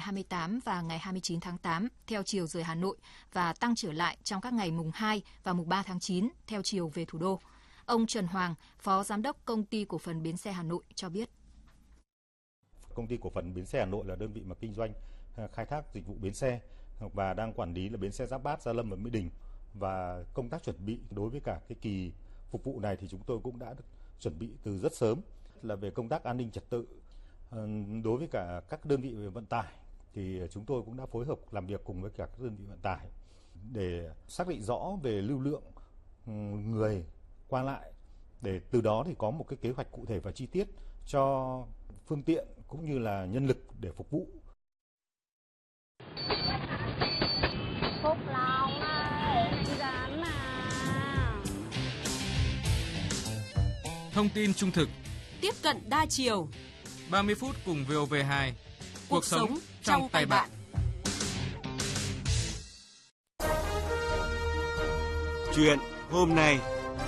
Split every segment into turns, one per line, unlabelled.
28 và ngày 29 tháng 8 theo chiều rời Hà Nội và tăng trở lại trong các ngày mùng 2 và mùng 3 tháng 9 theo chiều về thủ đô. Ông Trần Hoàng, Phó Giám đốc Công ty Cổ phần Bến xe Hà Nội cho biết.
Công ty Cổ phần Bến xe Hà Nội là đơn vị mà kinh doanh khai thác dịch vụ bến xe và đang quản lý là bến xe Giáp Bát, Gia Lâm và Mỹ Đình. Và công tác chuẩn bị đối với cả cái kỳ phục vụ này thì chúng tôi cũng đã chuẩn bị từ rất sớm, là về công tác an ninh trật tự. Đối với cả các đơn vị vận tải thì chúng tôi cũng đã phối hợp làm việc cùng với cả các đơn vị vận tải để xác định rõ về lưu lượng người qua lại, để từ đó thì có một cái kế hoạch cụ thể và chi tiết cho phương tiện cũng như là nhân lực để phục vụ.
Phúc Long ơi, dán mà.
Thông tin trung thực,
tiếp cận đa chiều.
30 phút cùng VOV2.
Cuộc sống trong tay bạn.
Chuyện hôm nay.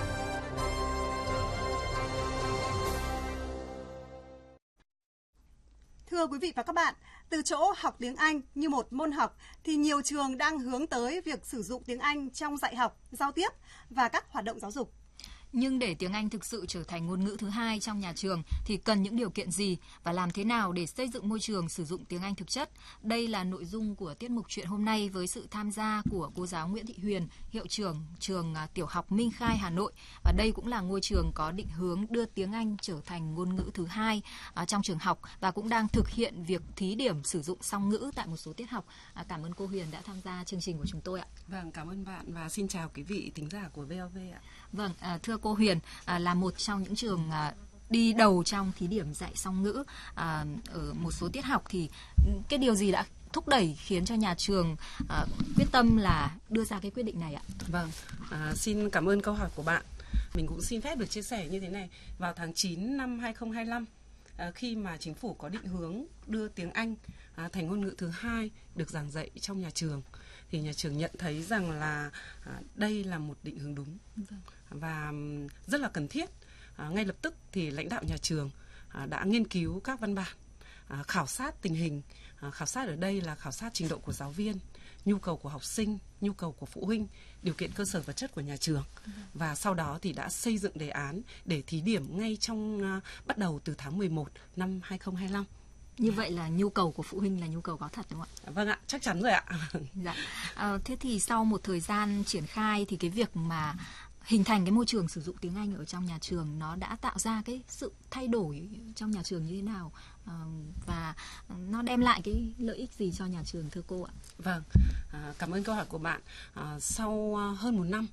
Thưa quý vị và các bạn, từ chỗ học tiếng Anh như một môn học thì nhiều trường đang hướng tới việc sử dụng tiếng Anh trong dạy học, giao tiếp và các hoạt động giáo dục.
Nhưng để tiếng Anh thực sự trở thành ngôn ngữ thứ hai trong nhà trường thì cần những điều kiện gì và làm thế nào để xây dựng môi trường sử dụng tiếng Anh thực chất? Đây là nội dung của tiết mục Chuyện hôm nay với sự tham gia của cô giáo Nguyễn Thị Huyền, hiệu trưởng trường tiểu học Minh Khai, Hà Nội. Và đây cũng là ngôi trường có định hướng đưa tiếng Anh trở thành ngôn ngữ thứ hai trong trường học và cũng đang thực hiện việc thí điểm sử dụng song ngữ tại một số tiết học. Cảm ơn cô Huyền đã tham gia chương trình của chúng tôi ạ.
Vâng, cảm ơn bạn và xin chào quý vị thính giả của VOV ạ.
Vâng, thưa cô Huyền, là một trong những trường đi đầu trong thí điểm dạy song ngữ ở một số tiết học thì cái điều gì đã thúc đẩy khiến cho nhà trường quyết tâm là đưa ra cái quyết định này ạ?
Vâng, xin cảm ơn câu hỏi của bạn. Mình cũng xin phép được chia sẻ như thế này. Vào tháng 9 năm 2025, khi mà chính phủ có định hướng đưa tiếng Anh thành ngôn ngữ thứ hai được giảng dạy trong nhà trường, thì nhà trường nhận thấy rằng là đây là một định hướng đúng và rất là cần thiết. Ngay lập tức thì lãnh đạo nhà trường đã nghiên cứu các văn bản, khảo sát tình hình. Khảo sát ở đây là khảo sát trình độ của giáo viên, nhu cầu của học sinh, nhu cầu của phụ huynh, điều kiện cơ sở vật chất của nhà trường. Và sau đó thì đã xây dựng đề án để thí điểm ngay trong bắt đầu từ tháng 11 năm 2025.
Như vậy là nhu cầu của phụ huynh là nhu cầu có thật đúng không ạ?
Vâng ạ, chắc chắn rồi ạ.
Dạ. Thế thì sau một thời gian triển khai thì cái việc mà hình thành cái môi trường sử dụng tiếng Anh ở trong nhà trường nó đã tạo ra cái sự thay đổi trong nhà trường như thế nào và nó đem lại cái lợi ích gì cho nhà trường thưa cô ạ?
Vâng, cảm ơn câu hỏi của bạn. Sau hơn một năm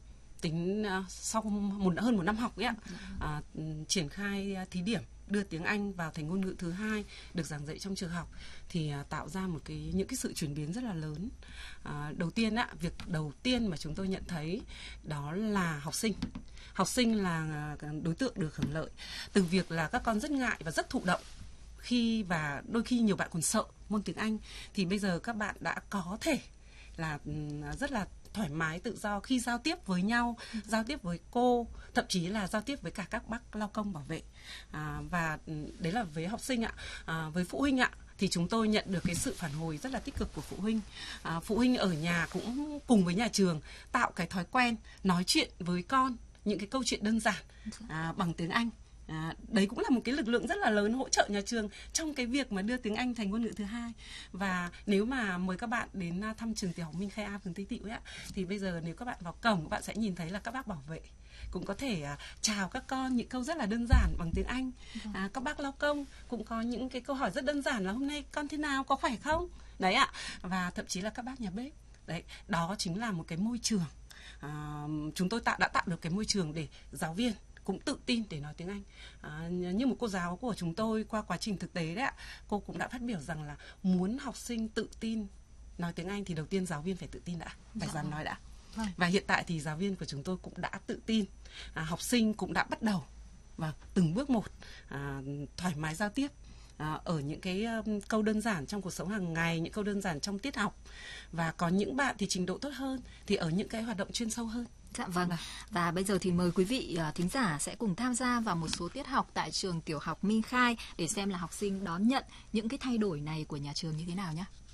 hơn một năm học ấy ạ, triển khai thí điểm đưa tiếng Anh vào thành ngôn ngữ thứ hai được giảng dạy trong trường học thì tạo ra những cái sự chuyển biến rất là lớn. Việc đầu tiên mà chúng tôi nhận thấy đó là học sinh. Học sinh là đối tượng được hưởng lợi từ việc là các con rất ngại và rất thụ động và đôi khi nhiều bạn còn sợ môn tiếng Anh, thì bây giờ các bạn đã có thể là rất là thoải mái tự do khi giao tiếp với nhau, giao tiếp với cô, thậm chí là giao tiếp với cả các bác lao công bảo vệ. Và đấy là với học sinh ạ. Với phụ huynh ạ, thì chúng tôi nhận được cái sự phản hồi rất là tích cực của phụ huynh. Phụ huynh ở nhà cũng cùng với nhà trường tạo cái thói quen nói chuyện với con những cái câu chuyện đơn giản bằng tiếng Anh. Đấy cũng là một cái lực lượng rất là lớn hỗ trợ nhà trường trong cái việc mà đưa tiếng Anh thành ngôn ngữ thứ hai. Và nếu mà mời các bạn đến thăm trường tiểu học Minh Khai A, phường Tây Tịu ấy ạ, thì bây giờ nếu các bạn vào cổng, các bạn sẽ nhìn thấy là các bác bảo vệ cũng có thể chào các con những câu rất là đơn giản bằng tiếng Anh. Các bác lao công cũng có những cái câu hỏi rất đơn giản là hôm nay con thế nào, có khỏe không? Đấy ạ. Và thậm chí là các bác nhà bếp. Đấy, đó chính là một cái môi trường. Chúng tôi đã tạo được cái môi trường để giáo viên cũng tự tin để nói tiếng Anh. Như một cô giáo của chúng tôi qua quá trình thực tế đấy ạ, cô cũng đã phát biểu rằng là muốn học sinh tự tin nói tiếng Anh thì đầu tiên giáo viên phải tự tin đã, phải dám nói đã. Và hiện tại thì giáo viên của chúng tôi cũng đã tự tin, học sinh cũng đã bắt đầu từng bước một thoải mái giao tiếp ở những cái câu đơn giản trong cuộc sống hàng ngày, những câu đơn giản trong tiết học. Và có những bạn thì trình độ tốt hơn thì ở những cái hoạt động chuyên sâu hơn.
Dạ vâng. Và bây giờ thì mời quý vị thính giả sẽ cùng tham gia vào một số tiết học tại trường tiểu học Minh Khai để xem là học sinh đón nhận những cái thay đổi này của nhà trường như thế nào nhé.